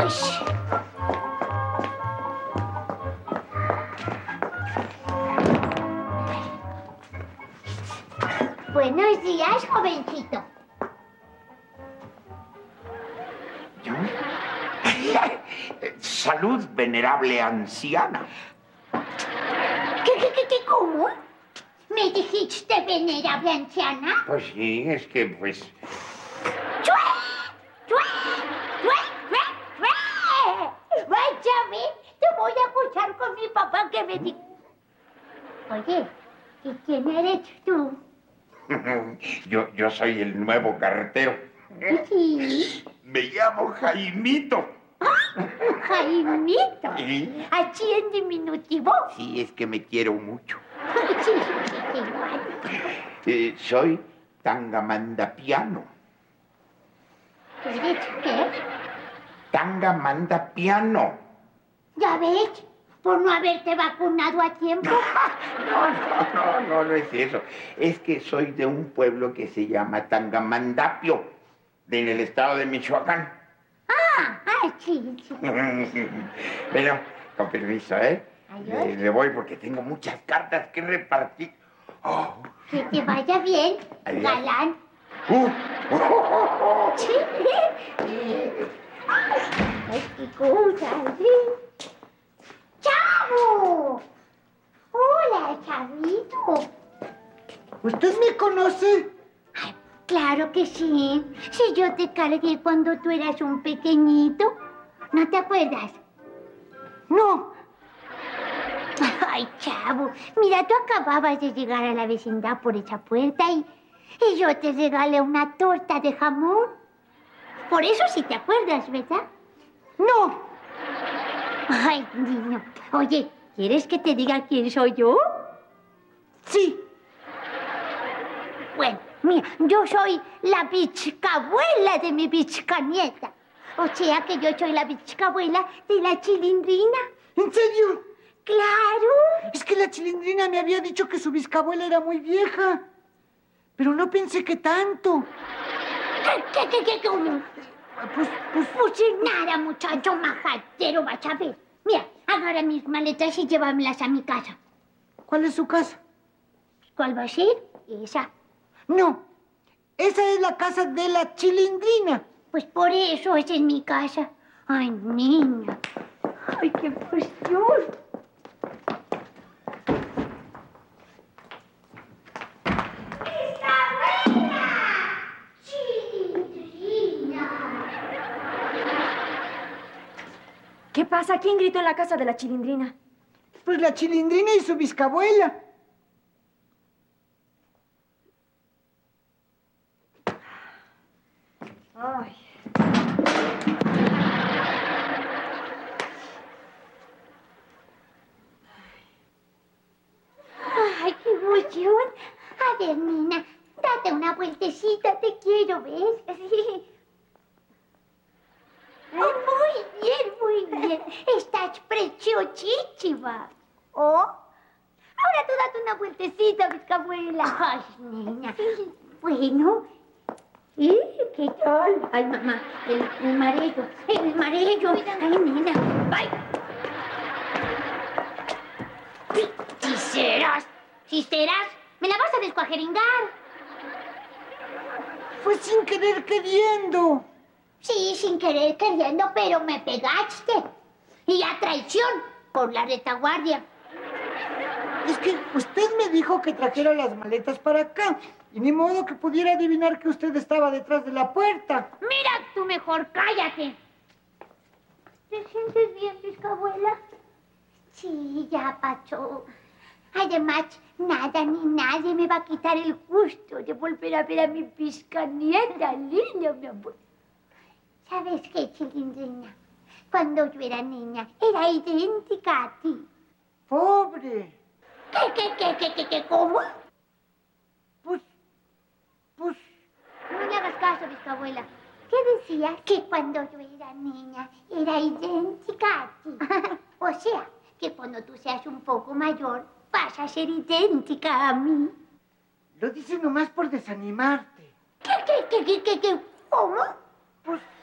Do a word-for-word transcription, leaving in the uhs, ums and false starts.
Uy. Buenos días, jovencito. ¿Yo? Salud, venerable anciana. ¿Qué, qué, qué, qué, cómo? ¿Me dijiste venerable anciana? Pues sí, es que, pues... ¡Chue! ¡Chue! ¡Chue! ¡Chue! ¡Chue! Vaya a ver, te voy a escuchar con mi papá que me dijo. Oye, ¿y quién eres tú? Yo, yo soy el nuevo cartero. Sí. Me llamo Jaimito. Jaimito. ¿Sí? ¿Así en diminutivo? Sí, es que me quiero mucho. Sí, igual. Eh, soy Tangamandapiano. ¿Eres qué? Tangamandapiano. ¿Ya ves? Por no haberte vacunado a tiempo. No, no, no, no, no es eso. Es que soy de un pueblo que se llama Tangamandapio, de en el estado de Michoacán. Ah, ah, sí, sí. Bueno, con permiso, ¿eh? Adiós. Me, me voy porque tengo muchas cartas que repartir. Oh. Que te vaya bien, Adiós. galán. Uh. Oh. Sí. Ay, qué cosa, ¿sí? ¡Chavo! Hola, chavito. ¿Usted me conoce? Ay, claro que sí. Si yo te cargué cuando tú eras un pequeñito. ¿No te acuerdas? No. Ay, chavo, mira, tú acababas de llegar a la vecindad por esa puerta y, y yo te regalé una torta de jamón. Por eso sí te acuerdas, ¿verdad? No. Ay, niño. Oye, ¿quieres que te diga quién soy yo? Sí. Bueno, mira, yo soy la bichcabuela de mi bichcanieta. O sea que yo soy la bichcabuela de la Chilindrina. ¿En serio? ¡Claro! Es que la Chilindrina me había dicho que su bisabuela era muy vieja. Pero no pensé que tanto. ¿Qué, qué, qué, qué, cómo? Pues, pues... Pues nada, muchacho majatero, vas a ver. Mira, agarra mis maletas y llévamelas a mi casa. ¿Cuál es su casa? ¿Cuál va a ser? Esa. No. Esa es la casa de la Chilindrina. Pues por eso es en mi casa. Ay, niña. Ay, qué emoción. ¿Qué pasa? ¿Quién gritó en la casa de la Chilindrina? Pues la Chilindrina y su bisabuela. Ay. Ay, qué emoción. A ver, nena, date una vueltecita, te quiero, ¿ves? Oh, muy bien, muy bien. Estás preciosísima. ¿Oh? Ahora tú date una vueltecita, bisabuela. Ay, niña. Bueno. ¿Eh? ¿Qué tal? Ay, mamá, el, el mareo, el mareo. Ay, nena. Ay. Si serás, si serás, me la vas a descuajeringar. Fue sin querer queriendo. Sí, sin querer queriendo, pero me pegaste. Y a traición por la retaguardia. Es que usted me dijo que trajera las maletas para acá. Y ni modo que pudiera adivinar que usted estaba detrás de la puerta. Mira, tú mejor cállate. ¿Te sientes bien, bisabuela? Sí, ya pasó. Además, nada ni nadie me va a quitar el gusto de volver a ver a mi biscanieta, linda, mi amor. ¿Sabes qué, Chilindrina? Cuando yo era niña, era idéntica a ti. Pobre. ¿Qué, qué, qué, qué, qué, qué, cómo? Pues, pues... No le hagas caso, bisabuela. ¿Qué decías? Que cuando yo era niña, era idéntica a ti. O sea, que cuando tú seas un poco mayor, vas a ser idéntica a mí. Lo dice nomás por desanimarte. ¿Qué, qué, qué, qué, qué, qué? ¿Cómo? Pues...